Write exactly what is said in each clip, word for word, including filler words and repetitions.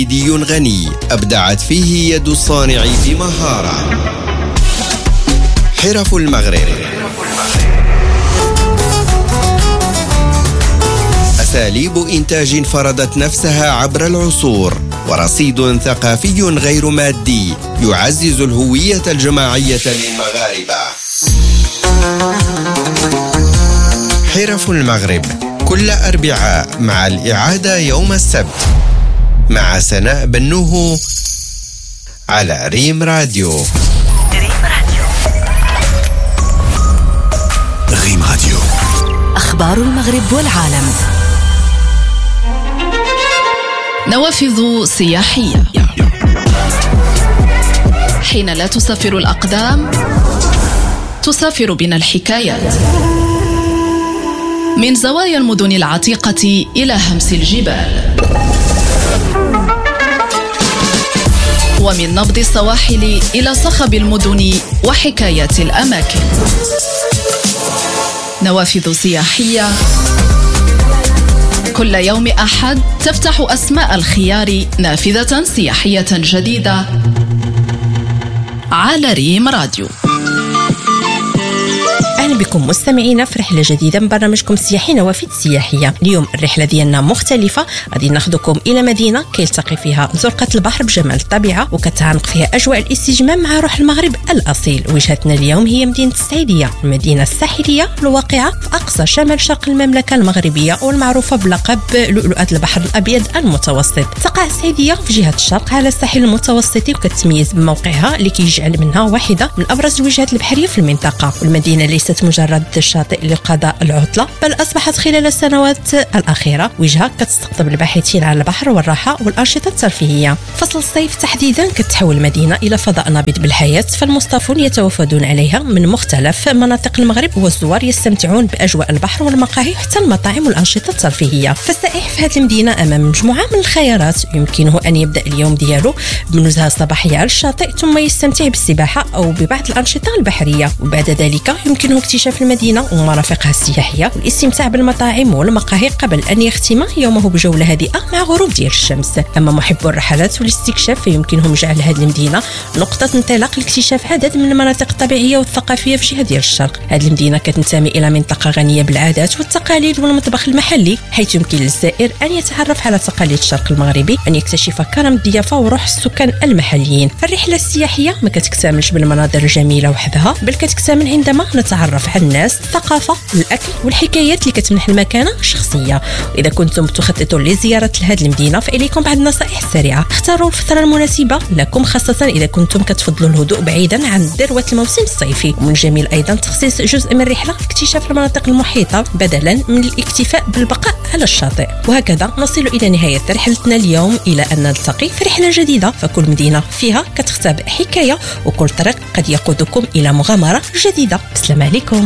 غني أبدعت فيه يد الصانع بمهارة. حرف المغرب، أساليب إنتاج فرضت نفسها عبر العصور، ورصيد ثقافي غير مادي يعزز الهوية الجماعية للمغاربة. حرف المغرب كل أربعاء مع الإعادة يوم السبت مع سناء بنوه على ريم راديو. ريم راديو. ريم راديو. أخبار المغرب والعالم. نوافذ سياحية. حين لا تسافر الأقدام تسافر بنا الحكايات، من زوايا المدن العتيقة إلى همس الجبال، ومن نبض السواحل إلى صخب المدن وحكايات الأماكن. نوافذ سياحية كل يوم أحد تفتح أسماء الخيار نافذة سياحية جديدة على ريم راديو. أهلا بكم مستمعينا في رحلة جديدة من برنامجكم السياحي نوافذ سياحية. اليوم الرحلة ديالنا مختلفة، غادي ناخذكم إلى مدينة كيلتقي فيها زرقة البحر بجمال الطبيعة وكتعانق فيها أجواء الاستجمام مع روح المغرب الأصيل. وجهتنا اليوم هي مدينة السعيدية، المدينة الساحلية الواقعة في أقصى شمال شرق المملكة المغربية والمعروفة بلقب لؤلؤة البحر الأبيض المتوسط. تقع السعيدية في جهة الشرق على الساحل المتوسطي، وكتميز بموقعها اللي كيجعل منها واحدة من أبرز الوجهات البحرية في المنطقة. والمدينة ليست مجرد شاطئ لقضاء العطلة، بل أصبحت خلال السنوات الأخيرة وجهة كتستقطب الباحثين على البحر والراحة والأنشطة الترفيهية. فصل الصيف تحديدا كتحول المدينة إلى فضاء نابض بالحياة، فالمصطافون يتوافدون عليها من مختلف مناطق المغرب، والزوار يستمتعون بأجواء البحر والمقاهي حتى المطاعم والأنشطة الترفيهية. فالسائح في هذه المدينة أمام مجموعة من الخيارات، يمكنه أن يبدأ اليوم ديالو بنزهة صباحية على الشاطئ، ثم يستمتع بالسباحة أو ببعض الأنشطة البحرية، وبعد ذلك يمكنه اكتشاف المدينة ومرافقها السياحية والاستمتاع بالمطاعم والمقاهي قبل أن يختم يومه بجولة هادئة مع غروب ديال الشمس. أما محبو الرحلات والاستكشاف فيمكنهم جعل هذه المدينة نقطة انطلاق لاكتشاف عدد من المناطق الطبيعية والثقافية في جهة ديال الشرق. هذه المدينة كتنتمي إلى منطقة غنية بالعادات والتقاليد والمطبخ المحلي، حيث يمكن للزائر أن يتعرف على تقاليد الشرق المغربي، أن يكتشف كرم الضيافة وروح السكان المحليين. فالرحلة السياحية ما كتكتملش بالمناظر الجميلة وحدها، بل كتكتمل عندما نتعرف على الناس، الثقافة، الأكل والحكايات اللي كتمنح المكانة شخصية. وإذا كنتم تخططون لزيارة هذه المدينة فإليكم بعض النصائح السريعة. اختاروا الفترة المناسبة لكم، خاصة إذا كنتم كتفضلوا الهدوء بعيدا عن ذروة الموسم الصيفي. ومن الجميل أيضا تخصيص جزء من الرحلة اكتشاف المناطق المحيطة بدلا من الاكتفاء بالبقاء على الشاطئ. وهكذا نصل إلى نهاية رحلتنا اليوم، إلى أن نلتقي في رحلة جديدة، فكل مدينة فيها كتختبئ حكاية، وكل طريق قد يقودكم إلى مغامرة جديدة. السلام عليكم.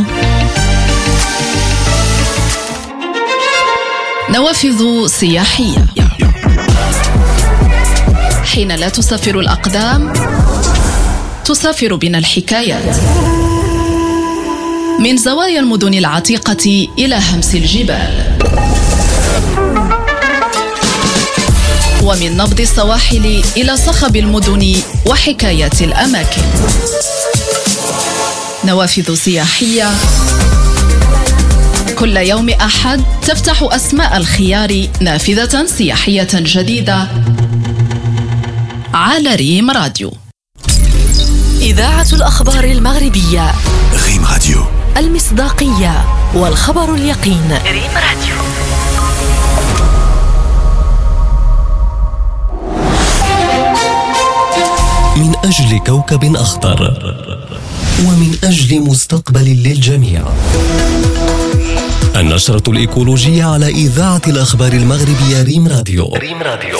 نوافذ سياحية. حين لا تسافر الأقدام تسافر بنا الحكايات، من زوايا المدن العتيقة إلى همس الجبال، ومن نبض السواحل إلى صخب المدن وحكايات الأماكن. نوافذ سياحية كل يوم أحد تفتح أسماء الخيار نافذة سياحية جديدة على ريم راديو. إذاعة الأخبار المغربية. ريم راديو. المصداقية والخبر اليقين. ريم راديو. من أجل كوكب أخضر ومن أجل مستقبل للجميع. النشرة الإيكولوجية على إذاعة الأخبار المغربية ريم راديو. ريم راديو.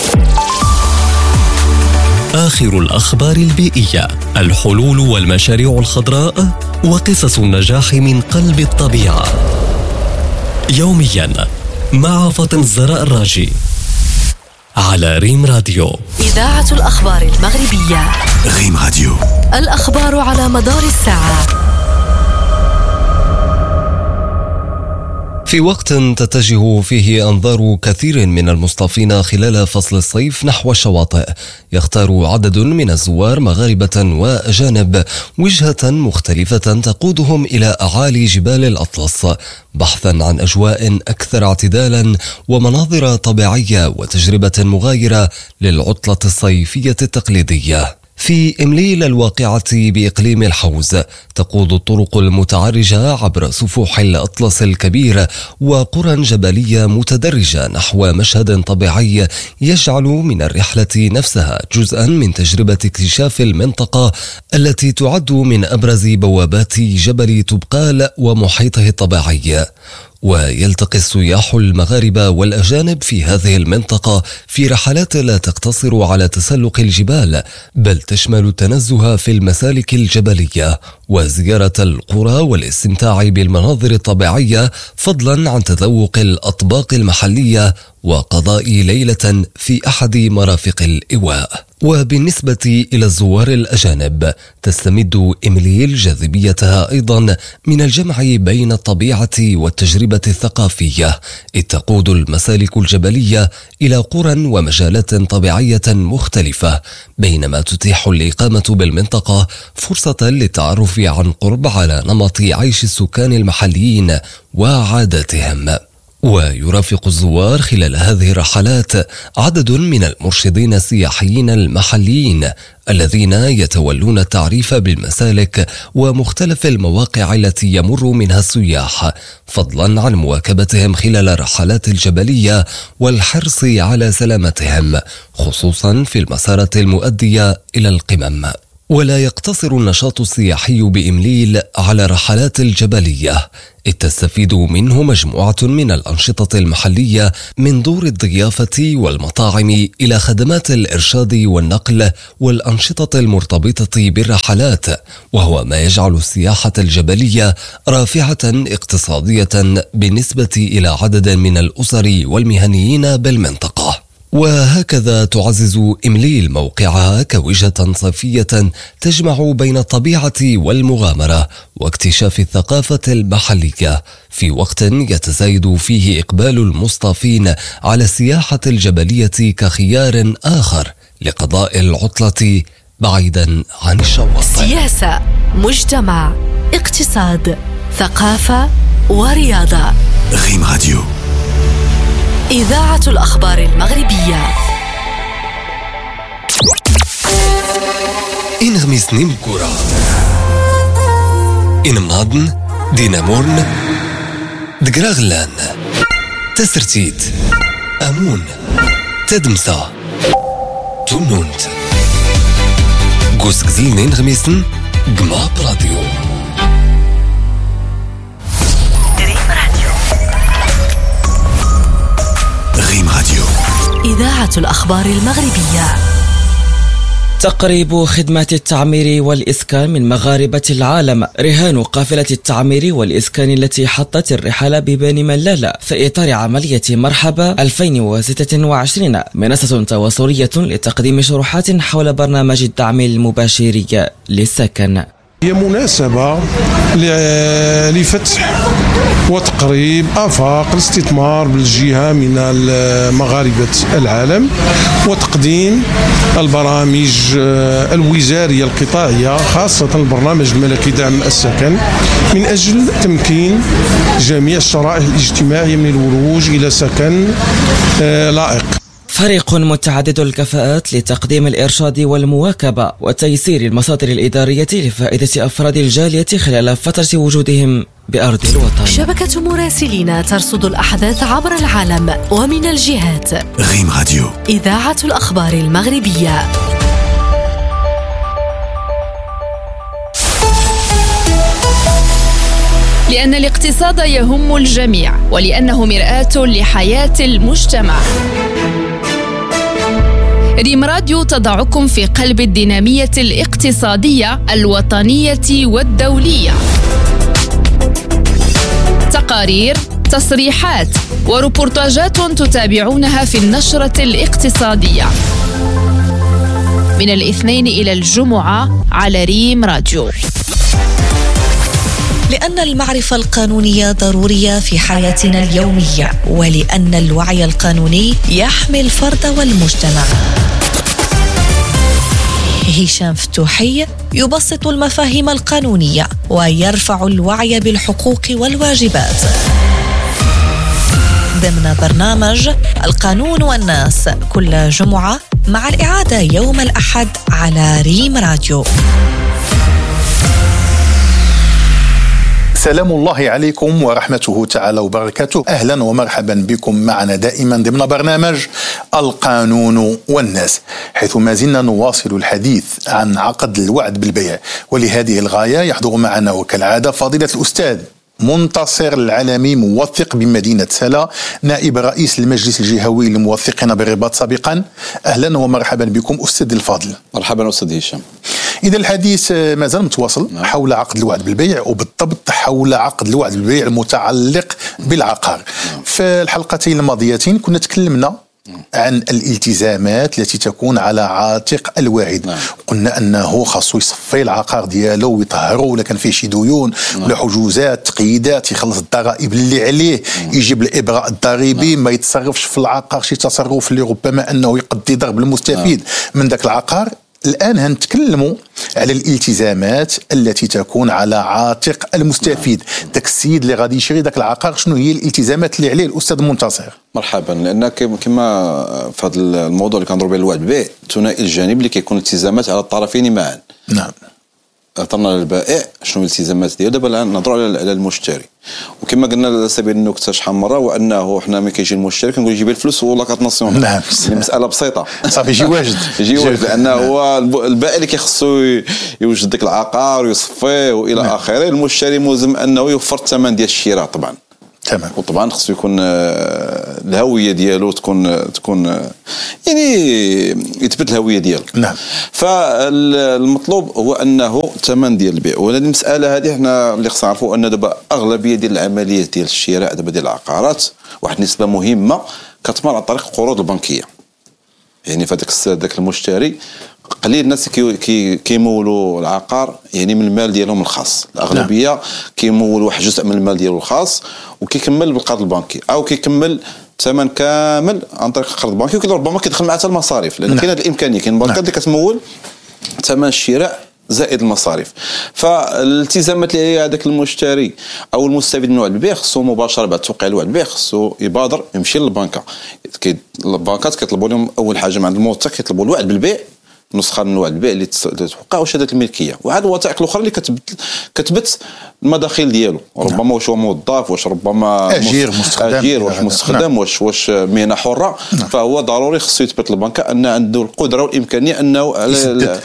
آخر الأخبار البيئية، الحلول والمشاريع الخضراء وقصص النجاح من قلب الطبيعة. يوميا مع فاطمة الزهراء الراجي على ريم راديو. إذاعة الأخبار المغربية. ريم راديو. الأخبار على مدار الساعة. في وقت تتجه فيه أنظار كثير من المصطافين خلال فصل الصيف نحو الشواطئ، يختار عدد من الزوار مغاربة وأجانب وجهة مختلفة تقودهم إلى أعالي جبال الأطلس بحثا عن أجواء أكثر اعتدالا ومناظر طبيعية وتجربة مغايرة للعطلة الصيفية التقليدية. في إمليل الواقعة بإقليم الحوز تقود الطرق المتعرجة عبر سفوح الأطلس الكبير وقرى جبلية متدرجة نحو مشهد طبيعي يجعل من الرحلة نفسها جزءا من تجربة اكتشاف المنطقة التي تعد من أبرز بوابات جبل تبقال ومحيطه الطبيعي. ويلتقي السياح المغاربة والأجانب في هذه المنطقة في رحلات لا تقتصر على تسلق الجبال بل تشمل التنزه في المسالك الجبلية وزيارة القرى والاستمتاع بالمناظر الطبيعية فضلا عن تذوق الأطباق المحلية وقضاء ليلة في أحد مرافق الإيواء. وبالنسبة إلى الزوار الأجانب تستمد إمليل جاذبيتها أيضا من الجمع بين الطبيعة والتجربة الثقافية، إذ تقود المسالك الجبلية إلى قرى ومجالات طبيعية مختلفة، بينما تتيح الإقامة بالمنطقة فرصة للتعرف عن قرب على نمط عيش السكان المحليين وعاداتهم. ويرافق الزوار خلال هذه الرحلات عدد من المرشدين السياحيين المحليين الذين يتولون التعريف بالمسالك ومختلف المواقع التي يمر منها السياح، فضلا عن مواكبتهم خلال الرحلات الجبلية والحرص على سلامتهم خصوصا في المسارات المؤدية إلى القمم. ولا يقتصر النشاط السياحي بإمليل على الرحلات الجبلية، إذ تستفيد منه مجموعة من الأنشطة المحلية من دور الضيافة والمطاعم إلى خدمات الإرشاد والنقل والأنشطة المرتبطة بالرحلات، وهو ما يجعل السياحة الجبلية رافعة اقتصادية بالنسبة إلى عدد من الأسر والمهنيين بالمنطقة. وهكذا تعزز إمليل موقعها كوجهة صيفية تجمع بين الطبيعة والمغامرة واكتشاف الثقافة المحلية، في وقت يتزايد فيه إقبال المصطافين على السياحة الجبلية كخيار آخر لقضاء العطلة بعيدا عن الشواطئ. سياسة، مجتمع، اقتصاد، ثقافة ورياضة. غيم راديو، إذاعة الأخبار المغربية. إن غميسني مكورة إن مناضن دينامورن دقراغلان تسرتيت أمون تدمسا تونونت قوسك زلنين غميسن قما براديو. غيم راديو، إذاعة الأخبار المغربية. تقريب خدمات التعمير والإسكان من مغاربة العالم رهان قافلة التعمير والإسكان التي حطت الرحال ببني ملالة في إطار عملية مرحبا ألفين وستة وعشرين، منصة تواصلية لتقديم شروحات حول برنامج الدعم المباشر للسكن. هي مناسبة لفتح وتقريب آفاق الاستثمار بالجهة من مغاربة العالم وتقديم البرامج الوزارية القطاعية، خاصة البرنامج الملكي دعم السكن، من أجل تمكين جميع الشرائح الاجتماعية من الولوج إلى سكن لائق. فريق متعدد الكفاءات لتقديم الإرشاد والمواكبة وتيسير المصادر الإدارية لفائدة أفراد الجالية خلال فترة وجودهم بأرض الوطن. شبكة مراسلين ترصد الأحداث عبر العالم ومن الجهات. غيم راديو، إذاعة الأخبار المغربية. لأن الاقتصاد يهم الجميع ولأنه مرآة لحياة المجتمع. ريم راديو تضعكم في قلب الدينامية الاقتصادية الوطنية والدولية. تقارير، تصريحات وريبورتاجات تتابعونها في النشرة الاقتصادية من الاثنين إلى الجمعة على ريم راديو. لأن المعرفة القانونية ضرورية في حياتنا اليومية، ولأن الوعي القانوني يحمي الفرد والمجتمع. هشام فتوحي يبسط المفاهيم القانونية ويرفع الوعي بالحقوق والواجبات ضمن برنامج القانون والناس كل جمعة، مع الإعادة يوم الأحد على ريم راديو. سلام الله عليكم ورحمته تعالى وبركاته. أهلا ومرحبا بكم معنا دائما ضمن برنامج القانون والناس، حيث ما زلنا نواصل الحديث عن عقد الوعد بالبيع. ولهذه الغاية يحضر معنا وكالعادة فضيلة الأستاذ منتصر العلمي، موثق بمدينة سلا، نائب رئيس المجلس الجهوي للموثقين بالرباط سابقا. أهلا ومرحبا بكم أستاذ الفاضل. مرحبا أستاذ هشام. إذا الحديث ما زال متواصل حول عقد الوعد بالبيع، وبالضبط حول عقد الوعد بالبيع المتعلق بالعقار. في الحلقتين الماضيتين كنا تكلمنا عن الالتزامات التي تكون على عاتق الواعد. نعم. قلنا انه خاصو يصفي العقار ديالو ويطهره، ولا كان فيه شي ديون نعم. ولا حجوزات تقييدات، يخلص الضرائب اللي عليه، نعم. يجيب الابراء الضريبي، نعم. ما يتصرفش في العقار شي تصرف اللي ربما انه يقضي ضرب المستفيد نعم. من ذاك العقار. الآن هنتكلموا على الالتزامات التي تكون على عاتق المستفيد، داك السيد اللي غادي يشري داك العقار. شنو هي الالتزامات اللي عليه الأستاذ منتصر؟ مرحبا. لأن كما في هذا الموضوع اللي كنضرب به الوعد بالبيع، ثنائي الجانب اللي كيكون التزامات على الطرفين معا. نعم. هضرنا على البائع شنو الالتزامات ديالو، دابا نهضروا على المشتري. وكما قلنا على سبيل النكته شحال من مره، وانه حنا ملي كيجي المشتري كنقول يجيب الفلوس ولا كتنسيون. نعم. المساله بسيطه صافي، يجي واجد يجي واجد، لانه هو البائع اللي كيخصو يوجد ديك العقار ويصفيه والى نعم. اخره. المشتري ملزم انه يوفر الثمن ديال الشراء طبعا. تمام. وطبعا خصو يكون الهويه ديالو تكون تكون يعني يثبت الهويه ديالو. نعم. فالمطلوب هو انه الثمن ديال البيع. وهذه المساله هذه حنا اللي خصنا نعرفوا ان دابا اغلبيه ديال العمليات ديال الشراء دابا ديال العقارات، واحد النسبه مهمه كتمر عن طريق القروض البنكيه. يعني فداك ذاك المشتري قليل الناس كي كيمولوا العقار يعني من المال ديالهم الخاص. الاغلبيه نعم. كيمول واحد جزء من المال ديالو الخاص وكيكمل بالقرض البنكي، او كيكمل ثمن كامل عن طريق القرض البنكي، وربما كيدخل معها حتى المصاريف، لان نعم. كاين هذه الامكانيه. كاين البنكات اللي كتمول ثمن الشراء زائد المصاريف. فالالتزامات اللي على هذاك المشتري او المستفيد من وعد البيع خصو مباشره بعد توقيع الوعد البيع خصو يبادر يمشي للبنكه. البنكات كيطلبوا لهم اول حاجه مع الموثق، كيطلبوا الوعد بالبيع، نسخه من الوعد البيع اللي توقع، وشهاده الملكيه، وعاد الوثائق الاخرى اللي كتبت كتبت المداخيل ديالو. ربما واش هو موظف، واش ربما اجير مستخدم، اجير واش مستخدم، نعم. واش واش مهنه حره. نعم. فهو ضروري خصو يثبت البنكه ان عنده القدره والامكانيه انه يسدد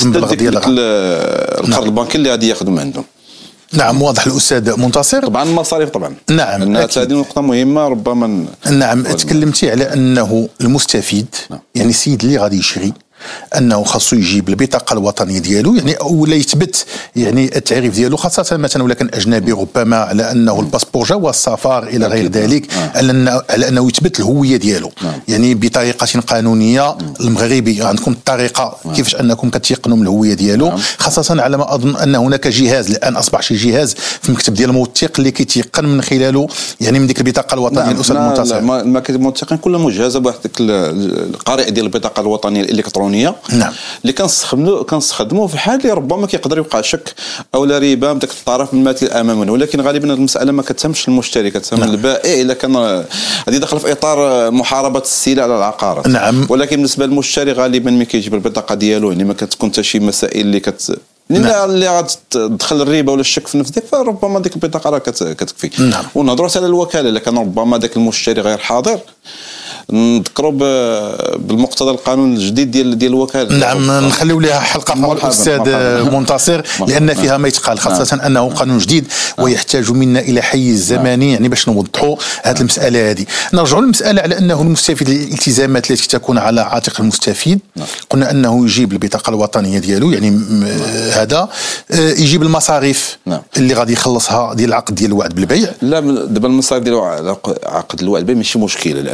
القرض البنكي اللي غادي ياخذ من عندهم. نعم. واضح الأستاذ منتصر. طبعا المصاريف طبعا. نعم. هذه نقطة مهمة ربما. نعم. تكلمتي على أنه المستفيد نعم. يعني السيد اللي غادي يشري انه خاصو يجيب البطاقه الوطنيه ديالو، يعني ولا يثبت يعني التعريف ديالو، خاصه مثلا ولا كان اجنبي ربما على انه الباسبور جواز السفر الى غير ذلك، على انه على انه يثبت الهويه ديالو يعني بطريقه قانونيه. المغربي عندكم الطريقه كيفاش انكم كتيقنوا من الهويه ديالو، خاصه على ما اظن ان هناك جهاز الان اصبح شي جهاز في المكتب ديال الموثق اللي كيتيقن من خلاله يعني من ديك البطاقه الوطنيه. الاستاذ منتصر، المكاتب الموثقين كلها مجهزه بواحد القارئ ديال البطاقه الوطنيه الالكترونيه. نعم. اللي كنستخدموا كنستخدموا في حال اللي ربما كيقدر يوقع شك او لا ريبه من داك الطرف الماثل امامنا، ولكن غالبا هذه المساله ما كتهمش المشتري، كتهم نعم. البائع الا كان هذه داخل في اطار محاربه السلع على العقارات. نعم. ولكن بالنسبه للمشتري غالبا ملي كيجيب البطاقه ديالو يعني ما كتكون حتى شي مسائل اللي كت نعم. اللي غتدخل الريبه ولا الشك في النفس ديك، فربما ديك البطاقه راه كتكفي. نعم. ونهضروا على الوكاله، الا كان ربما داك المشتري غير حاضر نذكروا بالمقتضى القانون الجديد ديال ديال الوكاله. نعم. نخليو لها حلقه اخرى الاستاذ منتصر، لان فيها ما يتقال، خاصه نعم. انه قانون جديد نعم. ويحتاج منا الى حيز زمني نعم. يعني باش نوضحوا هذه نعم. المساله هذه. نرجعوا للمساله على انه المستفيد، الالتزامات التي تكون على عاتق المستفيد نعم. قلنا انه يجيب البطاقه الوطنيه ديالو، يعني نعم. هذا يجيب المصاريف نعم. اللي غادي يخلصها ديال العقد ديال الوعد بالبيع. لا دابا المصاريف ديال عقد الوعد بالبيع ماشي مشكله، لانه نعم. ربما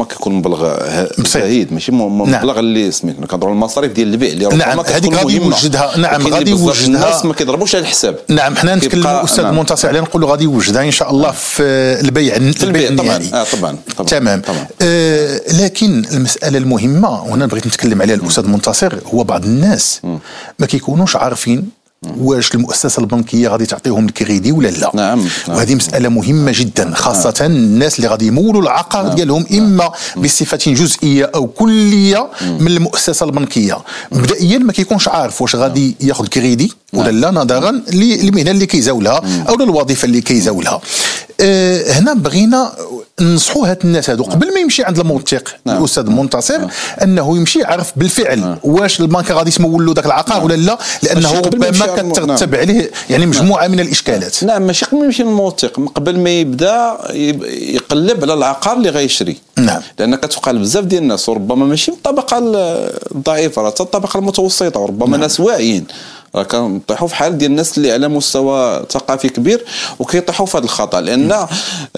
ربما كيكون مبلغ زهيد ماشي مبلغ اللي سميتو كنهضروا المصاريف ديال البيع اللي نعم هذيك غادي يوجدها نعم غادي يوجدها الناس ما كيضربوش على الحساب نعم حنا نتكلموا الاستاذ نعم. منتصر عليه نقولوا غادي يوجدها ان شاء الله في البيع البيع النهائي طبعا. آه طبعا طبعا تمام طبعا. آه لكن المساله المهمه وهنا بغيت نتكلم عليها الاستاذ منتصر هو بعض الناس م. ما كيكونوش عارفين واش المؤسسه البنكيه غادي تعطيهم الكريدي ولا لا. نعم. وهذه مساله مهمه جدا خاصه نعم. الناس اللي غادي يمولوا العقار نعم. ديالهم اما بصفه جزئيه او كليه من المؤسسه البنكيه. مبدئيا ما كيكونش عارف واش غادي ياخذ كريدي ولا لا نظرا للمهنه اللي كيزاولها او للوظيفه اللي كيزاولها. أه هنا بغينا ننصحوا هاد الناس هادو قبل ما يمشي عند الموثق نعم. الاستاذ منتصر نعم. انه يمشي يعرف بالفعل نعم. واش البنك غادي تمول له داك العقار نعم. ولا لا لانه ربما كترتب نعم. عليه يعني مجموعه نعم. من الاشكالات. نعم ماشي قبل ما يمشي للموثق قبل ما يبدا يقلب على العقار اللي غيشري نعم. لان كتوقع بزاف ديال الناس وربما ماشي من الطبقه الضعيفه حتى الطبقه المتوسطه وربما نعم. ناس واعيين راه كنطيحوا في حال ديال الناس اللي على مستوى ثقافي كبير وكيطيحوا في هذا الخطا لان آه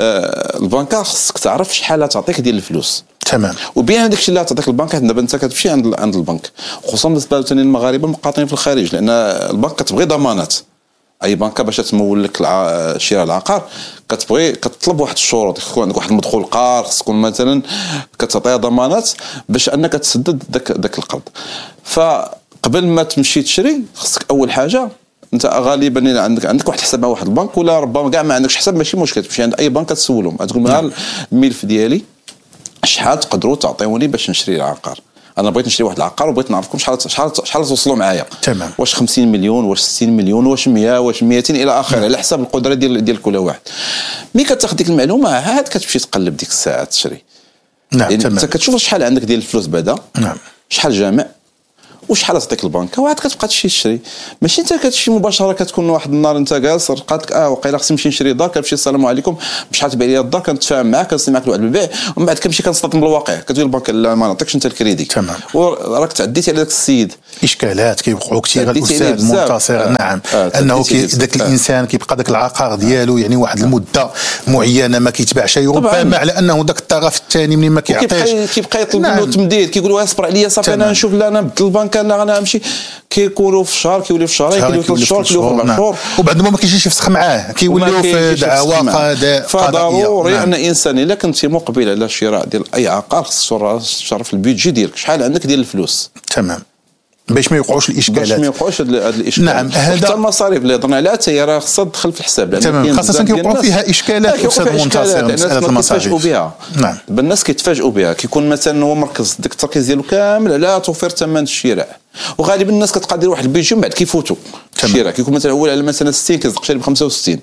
البنكه خصك تعرف شحال تعطيك ديال الفلوس تمام وبين داك الشيء اللي تعطيك البنك دابا انت كتمشي عند عند البنك خصوصا بالنسبه ثاني المغاربه المقاطعين في الخارج لان البنك كتبغي ضمانات اي بنكه باش تمول لك شراء العقار كتبغي كتطلب واحد الشروط يكون عندك واحد المدخول قار خص تكون مثلا كتعطيها ضمانات باش انك تسدد داك داك القرض. ف قبل ما تمشي تشري خصك اول حاجه انت غالبا عندك عندك واحد الحساب مع واحد البنك ولا ربما كاع ما عندكش حساب ماشي مشكل تمشي عند اي بنك تسولهم تقول لهم الملف ديالي شحال تقدروا تعطيوني باش نشري العقار انا بغيت نشري واحد العقار وبغيت نعرفكم شحال شحال شحال توصلوا معايا تمام واش خمسين مليون واش ستين مليون واش مية واش مئتين الى اخره على حسب القدره ديال ديال كل واحد. ملي كتاخذ ديك المعلومه عاد كتمشي تقلب ديك الساعه تشري نعم يعني تمام انت كتشوف شحال عندك ديال الفلوس بعدا نعم شحال جامع وشحال تعطيك البنكه وعاد كتبقى تمشي تشري ماشي انت كتمشي مباشره كتكون واحد النهار انت جالس قالت لك اه وقيله خصني نمشي نشري دار كنمشي السلام عليكم بشحال تبيع لي الدار كنتفاهم معاك كنصني معاك الوعد بالبيع ومن بعد كنمشي كنصطدم بالواقع كتقول البنك لا ما نعطيكش انت الكريدي تمام وراك تعديتي على داك السيد اشكالات كيوقعوا كثير الاستاذ منتصر آه. نعم آه. انه كي ذاك آه. الانسان كيبقى ذاك العقار ديالو يعني واحد المده معينه ما كيتباعش ربما على انه ذاك الطرف الثاني منين ما كيعطيش كيبقى يطلب منه تمديد كيقول له اصبر عليا صافي انا نشوف لا انا بدل البنك انا انا نمشي كيكونوا في شهر كيوليو في شهرين كيوليو في شهور كيوليو في اربع شهور وبعد ما كيجيش يفسخ معاه كيوليو في دعوى قضائيه. فضروري ان الانسان الا كنتي مقبل على شراء ديال اي عقار خصك تعرف البيدجي ديالك شحال عندك ديال الفلوس تمام باش ما يوقعوش الاشكالات باش ما يوقعوش هاد الاشكالات. نعم هذا حتى المصاريف اللي هضرنا عليها حتى هي راه خصها تدخل في الحساب تمام خاصه كيوقعوا فيها اشكالات استاذ منتصر مساله المصاريف كيتفاجئوا بها نعم الناس كيتفاجئوا بها كيكون مثلا هو مركز ديك التركيز ديالو كامل على توفير ثمن الشراء وغالبا الناس كتبقى دير واحد البيجي من بعد كيفوتوا الشراء كيكون مثلا اول على مثلا ستين كيصدق شي ب خمسة وستين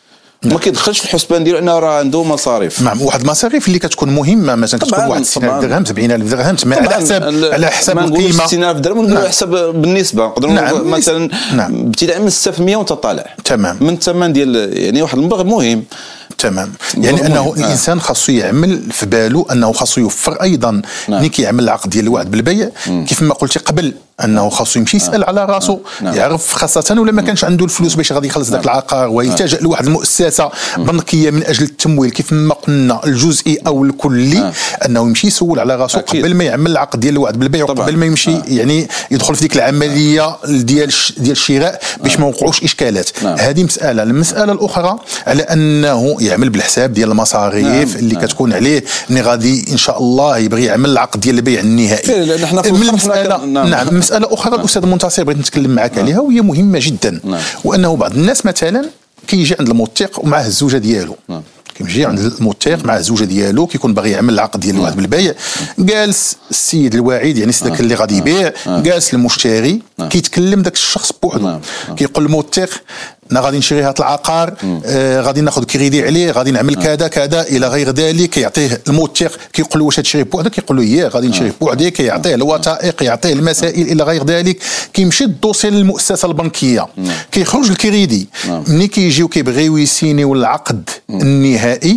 ما كيدخلش في الحسبان ديالو انه راه عنده مصاريف. نعم واحد المصاريف اللي كتكون مهمه مثلا كتكون واحد ستين ألف درهم سبعين ألف درهم على حساب على حساب القيمه ستين ألف درهم نقولوا على حساب بالنسبه نقدروا نعم. مثلا نعم. ابتداء من ستة في المية وانت طالع تمام من الثمن ديال يعني واحد المبلغ مهم تمام يعني انه آه. الانسان خاصو يعمل في باله انه خاصو يوفر ايضا نعم. ملي كيعمل العقد ديال الوعد بالبيع كيف ما قلتي قبل انه خاصو يمشي يسال على راسو نعم. يعرف خاصه ولا ما كانش عنده الفلوس باش غادي يخلص داك العقار ويلتجئ لواحد المؤسسه بنكيه من اجل التمويل كيف ما قلنا الجزئي او الكلي انه يمشي يسول على راسو قبل ما يعمل العقد ديال الوعد بالبيع وقبل ما يمشي آه. يعني يدخل في ديك العمليه ديال ديال الشراء باش ما يوقعوش اشكالات. هذه مساله. المساله الاخرى على انه يعمل بالحساب ديال المصاريف نعم. اللي نعم. كتكون عليه ملي غادي ان شاء الله يبغي يعمل العقد ديال البيع النهائي. لان حنا في المساله نعم, نعم. مساله اخرى نعم. الاستاذ منتصر بغيت نتكلم معك نعم. عليها وهي مهمه جدا نعم. وانه بعض الناس مثلا كيجي عند الموثق ومعه الزوجه ديالو نعم. كيجي عند الموثق مع الزوجه ديالو كيكون باغي يعمل العقد ديال الوعد بالبيع جالس السيد الواعد يعني السيد اللي غادي يبيع جالس المشتري كيتكلم داك الشخص بوحده كيقول الموثق انا غادي نشري هذا العقار آه غادي ناخذ كريدي عليه غادي نعمل كذا كذا الى غير ذلك كيعطيه الموثق كيقول له واش تشري بوحدك كيقول له ياه غادي نشري بوحدي كيعطيه الوثائق يعطيه المسائل الى غير ذلك كيمشي الدوسي للمؤسسه البنكيه كيخرج الكريدي ملي كيجيو كيبغيو يسينيو العقد النهائي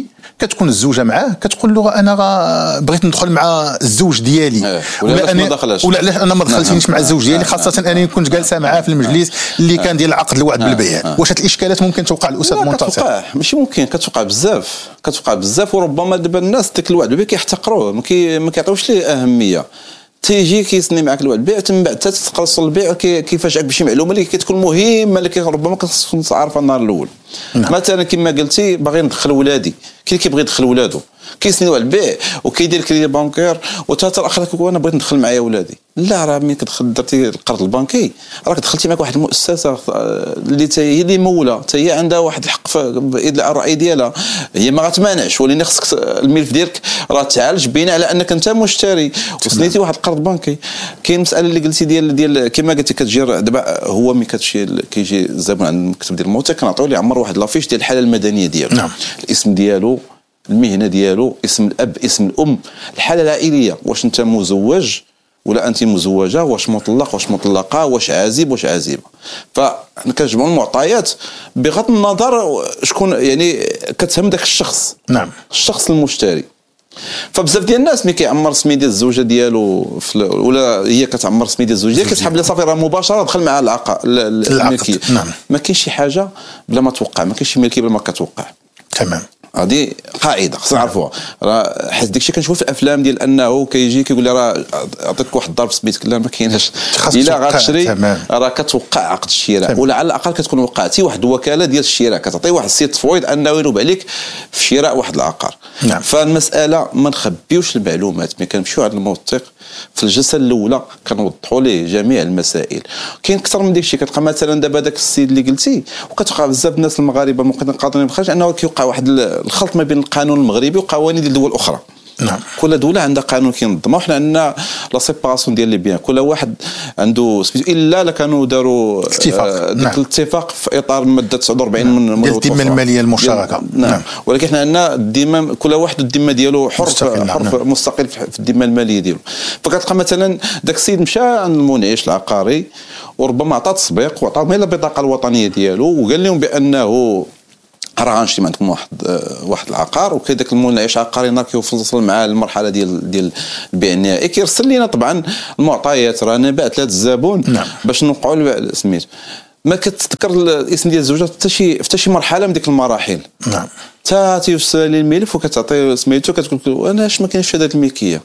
كتكون الزوجه معاه كتقول له انا بغيت ندخل مع الزوج ديالي ولا انا ما دخلش ولا علاش انا ما دخلتينيش مع الزوج ديالي، خاصه انا كنت جالسه معاه في المجلس اللي كان ديال عقد الوعد بالبيع. واش هاد الاشكالات ممكن توقع الاستاذ منتصر؟ كتوقع، ماشي ممكن، كتوقع بزاف كتوقع بزاف وربما دابا الناس ديك الوعد بالبيع كيحتقروه، ما كي ما كيعطيوش ليه اهميه. تيجي كيسني معك الوعد البيع، من بعد تتقلص البيع كيفاجئك بشي معلومه اللي كتكون مهمه اللي ربما كتكون عارفها النهار الاول. نعم. مثلا كما قلتي باغي ندخل ولادي، كاين كيبغي يدخل ولادو كيسني الوعد البيع وكيدير كريدي بانكير، وتا الاخر كيقول انا بغيت ندخل معايا ولادي. لا، راه ملي كتدخل درتي القرض البنكي راك دخلتي معك واحد المؤسسه اللي هي اللي موله، حتى هي عندها واحد الحق في الراي ديالها، هي ما غتمانعش، ولكن خصك الملف ديالك راه تعالج بناء على انك انت مشتري وسنيتي واحد القرض بنكي. كاين مساله اللي قلتي ديال ديال كما قلتي كتجي دابا هو ملي كتمشي كيجي الزبون عند المكتب ديال الموثق كنعطيو ليه عمر واحد لافيش ديال الحاله المدنيه ديالو. نعم. الاسم ديالو، المهنه ديالو، اسم الاب، اسم الام، الحاله العائليه، واش انت مزوج ولا انت مزوجه، واش مطلق واش مطلقه، واش عازب واش عازبه. فحنا كنجمعوا المعطيات بغض النظر شكون يعني كتهم ذاك الشخص. نعم. الشخص المشتري. فبزاف ديال الناس ملي كيعمر سمي ديال الزوجه ديالو ولا هي كتعمر سمي ديال الزوج ديالها كتسحب لها صافي راه مباشره دخل معها العقد الملكيه. نعم. ما كاينش شي حاجه بلا ما توقع، ما كاينش شي ملكيه بلا ما كتوقع. تمام. هذه قاعده خصنا نعرفوها. راه حيت داكشي كنشوف في الافلام ديال انه كيجي كيقول لي راه عطيتك واحد الضرب سميتك، لا ما كايناش. الا غتشري راه كتوقع عقد الشراء، ولا على الاقل كتكون وقعتي واحد الوكاله ديال الشراء، كتعطي واحد السيت فويد انه ينوب عليك في شراء واحد العقار. نعم. فالمساله ما نخبيوش المعلومات، ملي كنمشيو عند الموثق في الجلسه الاولى كنوضحوا ليه جميع المسائل. كاين اكثر من داك الشيء، كتلقى مثلا دابا داك السيد اللي قلتي وكتوقع بزاف الناس المغاربه ممكن قادرين بخارج انه كيوقع واحد الخلط ما بين القانون المغربي وقوانين ديال دول اخرى. نعم. كل دوله عندها قانون كينظمها، وحنا عندنا لا سيباراسيون ديال لي بيان، كل واحد عنده سميتو الا كانوا داروا اتفاق. نعم. الاتفاق في اطار الماده تسعة وأربعين من ديال الذمه الماليه المشتركه. نعم. نعم. ولكن حنا عندنا الذمه كل واحد الذمه ديالو حر مستقل. حر نعم. مستقل في الذمه الماليه ديالو. فكتلقى مثلا داك السيد مشى عند المنعش العقاري وربما عطى تسبيق وعطاهم غير البطاقه الوطنيه ديالو وقال لهم بانه راه غنشري عندكم واحد واحد العقار، وكي داك المنعش عقاري نهار كيوصل معاه المرحله ديال ديال البيع النهائي كيرسل لينا طبعا المعطيات، رانا بعت لهذا الزبون. نعم. باش نوقعوا سميت ما كتذكر الاسم ديال الزوجه حتى شي حتى شي مرحله من ديك المراحل. نعم. حتى تيوصل لي الملف وكتعطي سميتو كتقول له انا اش ما كاينش في هذه الملكيه.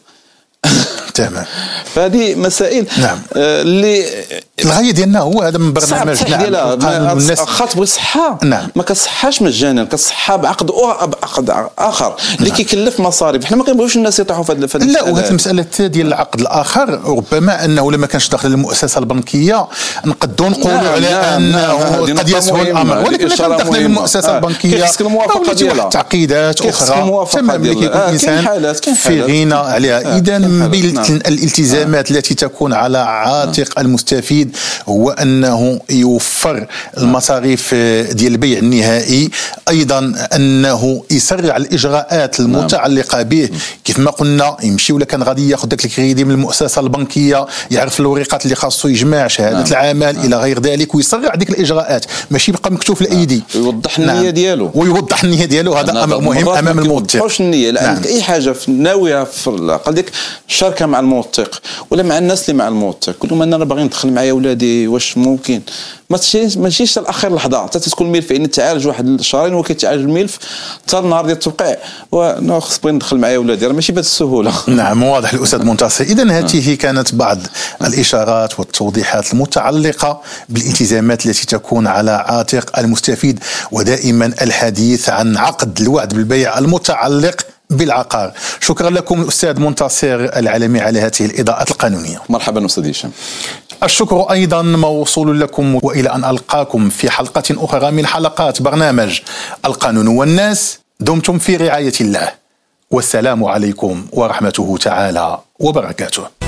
تمام. فهذه مسائل. نعم. آه اللي الغايه ديالنا هو هذا من برنامج نعم خاص تبغي صحه. نعم. ما كتصحاش مجانا، كتصحى بعقد بعقد اخر اللي نعم. كيكلف مصاريف. حنا ما كنبغيوش الناس يطيحوا في هذا. لا، وهذه المساله ديال العقد الاخر ربما انه لما كانش داخل المؤسسه البنكيه نقدروا نقولوا نعم. على انه نعم. قد يسهل الامر، ولكن كان داخل المؤسسه البنكيه كيخصك الموافقه ديالها، تعقيدات اخرى تمام اللي كيكون الانسان في غنى عليها. اذا الالتزامات التي تكون على عاتق المستفيد هو أنه يوفر المصاريف ديال البيع النهائي، أيضا أنه يسرع الإجراءات المتعلقة به. كيف ما قلنا يمشي ولا كان غادي ياخذ داك الكريدي من المؤسسة البنكية، يعرف الورقات اللي خاصو يجمع، شهادة نعم. العمل نعم. إلى غير ذلك، ويسرع ديك الإجراءات، ماشي يبقى مكتوب في الأيدي. يوضح النية نعم. ديالو ويوضح النية ديالو، هذا أمر مهم أمام الموثق. واش النية لا نعم. عندك أي حاجة ناوية في العقد ديك شاركة مع الموثق ولا مع الناس اللي مع الموثق، كل ما انا باغي ندخل معايا ولادي واش ممكن ما تمشيش ما تمشيش لاخر لحظه حتى تكون الملف يعني تعالج واحد الشهرين وكيتعالج الملف حتى النهار ديال التوقيع وانا خص بغي ندخل معايا ولادي، راه ماشي بهذه السهوله. نعم واضح الاستاذ منتصر. اذا هذه كانت بعض الاشارات والتوضيحات المتعلقه بالالتزامات التي تكون على عاتق المستفيد، ودائما الحديث عن عقد الوعد بالبيع المتعلق بالعقار. شكرا لكم الأستاذ منتصر العلمي على هذه الإضاءات القانونية. مرحبا أستاذ هشام. الشكر أيضا موصول لكم، وإلى أن ألقاكم في حلقة أخرى من حلقات برنامج القانون والناس. دمتم في رعاية الله، والسلام عليكم ورحمته تعالى وبركاته.